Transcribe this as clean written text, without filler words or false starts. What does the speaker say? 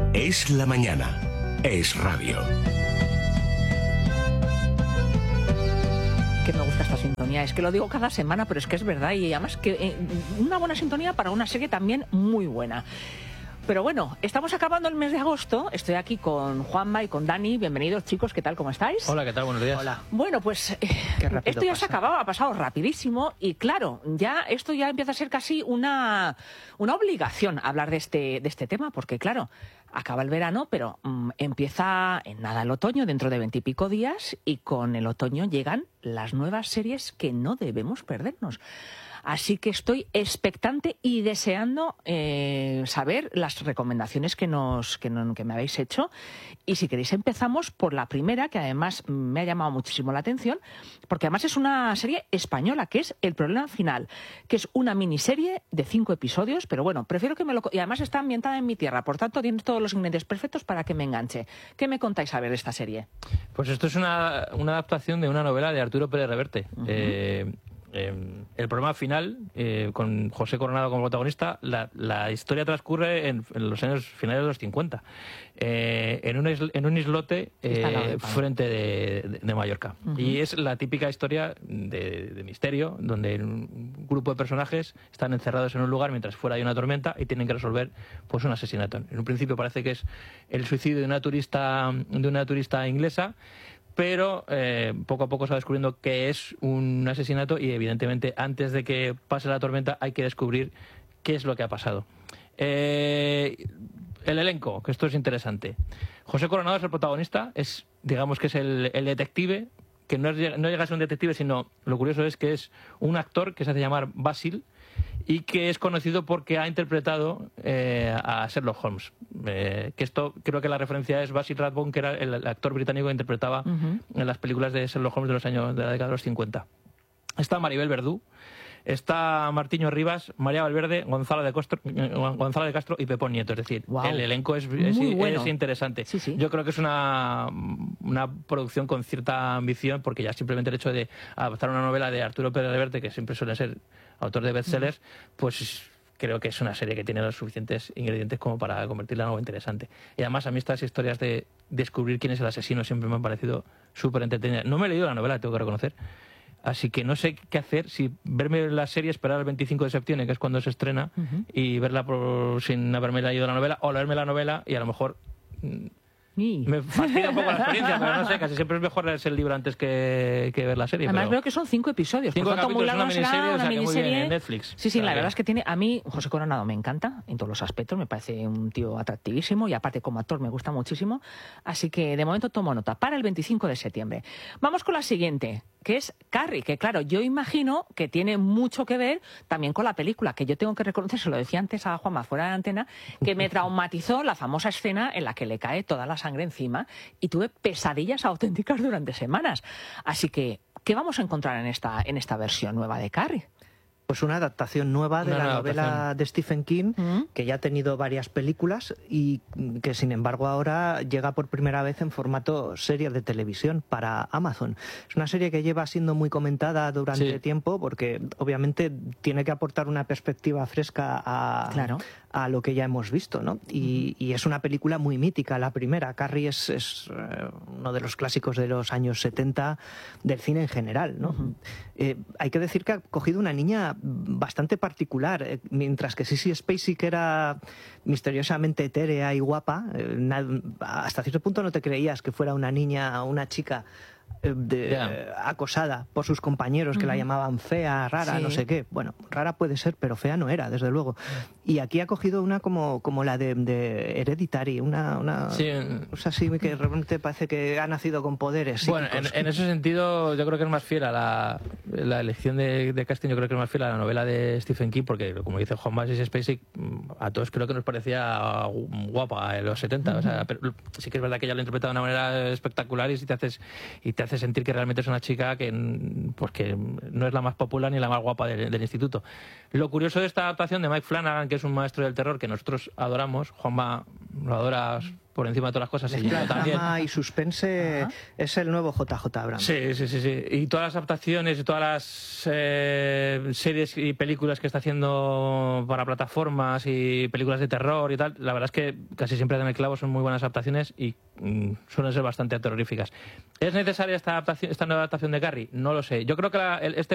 Es la mañana. Es radio. Que me gusta esta sintonía, es que lo digo cada semana, pero es que es verdad, y además que una buena sintonía para una serie también muy buena. Pero bueno, estamos acabando el mes de agosto, estoy aquí con Juanma y con Dani, bienvenidos chicos, ¿qué tal, cómo estáis? Hola, ¿qué tal? Buenos días. Hola. Bueno, pues esto ya se ha acabado, ha pasado rapidísimo y claro, esto ya empieza a ser casi una obligación hablar de este tema, porque claro, acaba el verano, pero empieza en nada el otoño, dentro de 20 y pico días, y con el otoño llegan las nuevas series que no debemos perdernos. Así que estoy expectante y deseando saber las recomendaciones que me habéis hecho. Y si queréis empezamos por la primera, que además me ha llamado muchísimo la atención, porque además es una serie española, que es El problema final, que es una miniserie de 5 episodios, pero bueno, prefiero que me lo... Y además está ambientada en mi tierra, por tanto tiene todos los ingredientes perfectos para que me enganche. ¿Qué me contáis a ver de esta serie? Pues esto es una adaptación de una novela de Arturo Pérez Reverte. El problema final, con José Coronado como protagonista, la historia transcurre en los años finales de los 50, en un islote frente de Mallorca. Y es la típica historia de misterio, donde un grupo de personajes están encerrados en un lugar mientras fuera hay una tormenta y tienen que resolver pues un asesinato. En un principio parece que es el suicidio de una turista inglesa, pero poco a poco se va descubriendo que es un asesinato y evidentemente antes de que pase la tormenta hay que descubrir qué es lo que ha pasado. El elenco, que esto es interesante. José Coronado es el protagonista, digamos que es el detective, que no llega a ser un detective, sino lo curioso es que es un actor que se hace llamar Basil y que es conocido porque ha interpretado a Sherlock Holmes. Que esto creo que la referencia es Basil Rathbone, que era el actor británico que interpretaba en las películas de Sherlock Holmes de la década de los 50. Está Maribel Verdú, está Martiño Rivas, María Valverde, Gonzalo de Castro y Pepón Nieto. Es decir, el elenco es interesante. Sí, sí. Yo creo que es una producción con cierta ambición, porque ya simplemente el hecho de adaptar una novela de Arturo Pérez Reverte, que siempre suele ser autor de bestsellers, pues creo que es una serie que tiene los suficientes ingredientes como para convertirla en algo interesante. Y además a mí estas historias de descubrir quién es el asesino siempre me han parecido súper entretenidas. No me he leído la novela, tengo que reconocer. Así que no sé qué hacer, si verme la serie, esperar el 25 de septiembre, que es cuando se estrena, y verla sin haberme leído la novela, o leerme la novela y a lo mejor me fastidia un poco la experiencia, pero no sé, casi siempre es mejor leerse el libro antes que ver la serie. Además veo que son 5 episodios. 5 capítulos, una miniserie, muy bien en Netflix. Sí, la verdad es que tiene... A mí, José Coronado me encanta en todos los aspectos, me parece un tío atractivísimo y aparte como actor me gusta muchísimo. Así que de momento tomo nota, para el 25 de septiembre. Vamos con la siguiente, que es Carrie, que claro, yo imagino que tiene mucho que ver también con la película, que yo tengo que reconocer, se lo decía antes a Juanma fuera de antena, que me traumatizó la famosa escena en la que le cae toda la sangre encima y tuve pesadillas auténticas durante semanas. Así que, ¿qué vamos a encontrar en esta versión nueva de Carrie? Pues una adaptación nueva de la novela de Stephen King, que ya ha tenido varias películas y que sin embargo ahora llega por primera vez en formato serie de televisión para Amazon. Es una serie que lleva siendo muy comentada durante tiempo porque obviamente tiene que aportar una perspectiva fresca a lo que ya hemos visto, ¿no? Y es una película muy mítica, la primera. Carrie es uno de los clásicos de los años 70 del cine en general, ¿no? Hay que decir que ha cogido una niña bastante particular, mientras que Sissy Spacek era misteriosamente etérea y guapa, hasta cierto punto no te creías que fuera una niña o una chica acosada por sus compañeros que la llamaban fea, rara, no sé qué. Bueno, rara puede ser, pero fea no era, desde luego. Y aquí ha cogido una como la de Hereditary, una así que realmente parece que ha nacido con poderes psíquicos. Bueno, en ese sentido yo creo que es más fiel a la elección de casting, yo creo que es más fiel a la novela de Stephen King, porque como dice Juan Basis Spacek, a todos creo que nos parecía guapa en los 70, o sea, pero sí que es verdad que ella lo ha interpretado de una manera espectacular y te hace sentir que realmente es una chica que no es la más popular ni la más guapa del instituto. Lo curioso de esta adaptación de Mike Flanagan, que es un maestro del terror que nosotros adoramos, Juanma lo adoras por encima de todas las cosas. Mezcla drama y suspense. Es el nuevo JJ Abrams. Sí. Y todas las adaptaciones y todas las series y películas que está haciendo para plataformas y películas de terror y tal, la verdad es que casi siempre dan el clavo, son muy buenas adaptaciones y suelen ser bastante terroríficas. ¿Es necesaria esta nueva adaptación de Carrie? No lo sé. Yo creo que este